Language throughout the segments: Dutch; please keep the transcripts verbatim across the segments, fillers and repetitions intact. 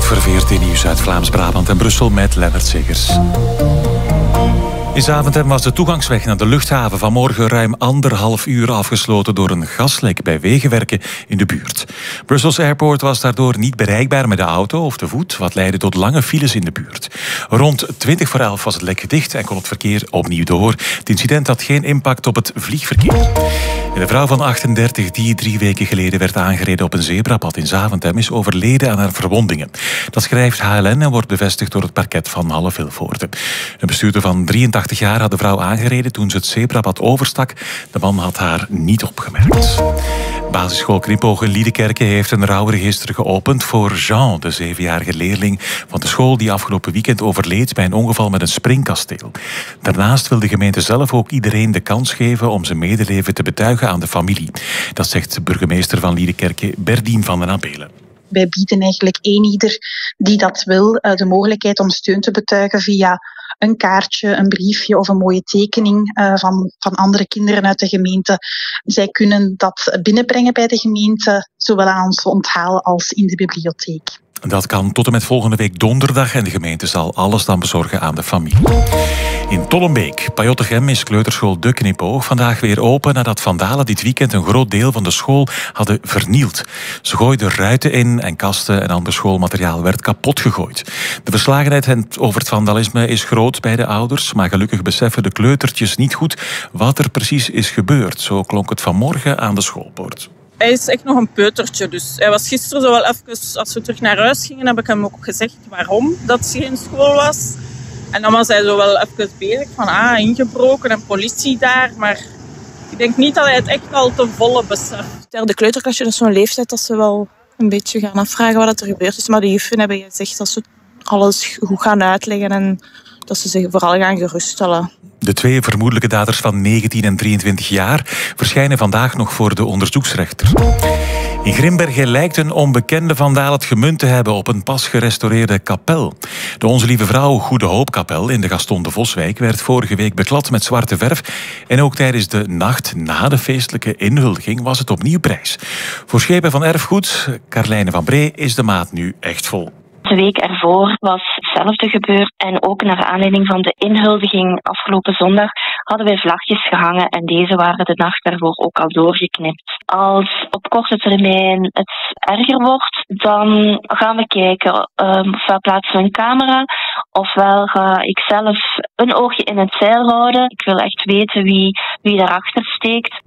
voor V R T Nieuws uit Vlaams-Brabant en Brussel met Lennart Segers. In Zaventem was de toegangsweg naar de luchthaven vanmorgen ruim anderhalf uur afgesloten door een gaslek bij wegenwerken in de buurt. Brussels Airport was daardoor niet bereikbaar met de auto of te voet, wat leidde tot lange files in de buurt. Rond twintig voor elf was het lek dicht en kon het verkeer opnieuw door. Het incident had geen impact op het vliegverkeer. En de vrouw van achtendertig die drie weken geleden werd aangereden op een zebrapad in Zaventem is overleden aan haar verwondingen. Dat schrijft H L N en wordt bevestigd door het parket van Halle-Vilvoorde. De bestuurder van drieëntachtig jaar had de vrouw aangereden toen ze het zebrapad overstak. De man had haar niet opgemerkt. Basisschool Knipoog in Liedekerke heeft een rouwregister geopend voor Jean, de zevenjarige leerling van de school die afgelopen weekend overleed bij een ongeval met een springkasteel. Daarnaast wil de gemeente zelf ook iedereen de kans geven om zijn medeleven te betuigen aan de familie. Dat zegt burgemeester van Liedekerke, Berdien van den Abelen. Wij bieden eigenlijk eenieder die dat wil de mogelijkheid om steun te betuigen via een kaartje, een briefje of een mooie tekening van, van andere kinderen uit de gemeente. Zij kunnen dat binnenbrengen bij de gemeente, zowel aan ons onthaal als in de bibliotheek. Dat kan tot en met volgende week donderdag en de gemeente zal alles dan bezorgen aan de familie. In Tollenbeek, Pajottegem, is kleuterschool De Knipoog vandaag weer open nadat vandalen dit weekend een groot deel van de school hadden vernield. Ze gooiden ruiten in en kasten en ander schoolmateriaal werd kapot gegooid. De verslagenheid over het vandalisme is groot bij de ouders, maar gelukkig beseffen de kleutertjes niet goed wat er precies is gebeurd. Zo klonk het vanmorgen aan de schoolpoort. Hij is echt nog een peutertje, dus hij was gisteren zo wel even, als we terug naar huis gingen, heb ik hem ook gezegd waarom dat hij in school was. En dan was hij zo wel even bezig van, ah, ingebroken en politie daar, maar ik denk niet dat hij het echt al te volle beseft. De kleuterklasje is zo'n leeftijd dat ze wel een beetje gaan afvragen wat er gebeurd is, maar de juffen hebben gezegd dat ze alles goed gaan uitleggen en dat ze zich vooral gaan geruststellen. De twee vermoedelijke daders van negentien en drieëntwintig jaar verschijnen vandaag nog voor de onderzoeksrechter. In Grimbergen lijkt een onbekende vandaal het gemunt te hebben op een pas gerestaureerde kapel. De Onze Lieve Vrouw Goede Hoopkapel in de Gaston de Voswijk werd vorige week beklad met zwarte verf. En ook tijdens de nacht na de feestelijke inhuldiging was het opnieuw prijs. Voor Schepen van Erfgoed, Carlijne van Bree, is de maat nu echt vol. De week ervoor was hetzelfde gebeurd en ook naar aanleiding van de inhuldiging afgelopen zondag hadden wij vlagjes gehangen en deze waren de nacht daarvoor ook al doorgeknipt. Als op korte termijn het erger wordt, dan gaan we kijken um, ofwel plaatsen we een camera ofwel ga ik zelf een oogje in het zeil houden. Ik wil echt weten wie, wie daarachter steekt.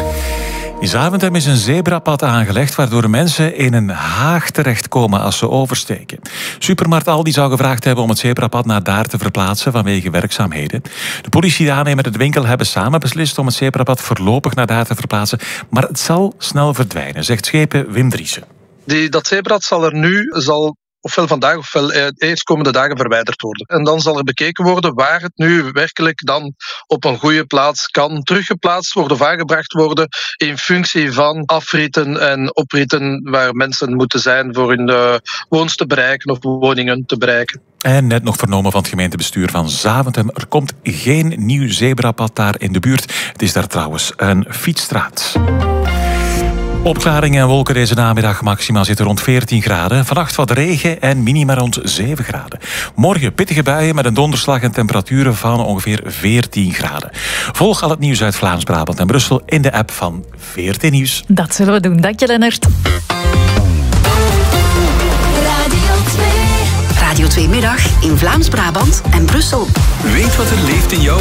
In Zaventem is een zebrapad aangelegd waardoor mensen in een haag terechtkomen als ze oversteken. Supermarkt Aldi zou gevraagd hebben om het zebrapad naar daar te verplaatsen vanwege werkzaamheden. De politie, de aannemer en de winkel hebben samen beslist om het zebrapad voorlopig naar daar te verplaatsen, maar het zal snel verdwijnen, zegt schepen Wim Driessen. Die, dat zebrapad zal er nu zal ofwel vandaag ofwel eerst komende dagen verwijderd worden. En dan zal er bekeken worden waar het nu werkelijk dan op een goede plaats kan teruggeplaatst worden of aangebracht worden in functie van afritten en opritten waar mensen moeten zijn voor hun uh, woons te bereiken of woningen te bereiken. En net nog vernomen van het gemeentebestuur van Zaventem. Er komt geen nieuw zebrapad daar in de buurt. Het is daar trouwens een fietsstraat. Opklaringen en wolken deze namiddag. Maximaal zitten rond veertien graden. Vannacht wat regen en minima rond zeven graden. Morgen pittige buien met een donderslag en temperaturen van ongeveer veertien graden. Volg al het nieuws uit Vlaams-Brabant en Brussel in de app van V R T Nieuws. Dat zullen we doen. Dank je, Lennart. Radio twee Middag in Vlaams-Brabant en Brussel. Weet wat er leeft in jou.